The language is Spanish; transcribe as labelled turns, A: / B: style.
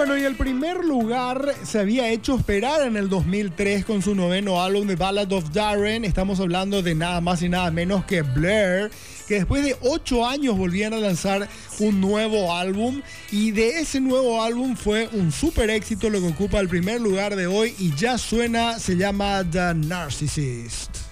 A: Bueno, y el primer lugar se había hecho esperar en el 2003 con su noveno álbum The Ballad of Darren. Estamos hablando de nada más y nada menos que Blur, que después de 8 años volvían a lanzar un nuevo álbum, y de ese nuevo álbum fue un super éxito lo que ocupa el primer lugar de hoy y ya suena, se llama The Narcissist.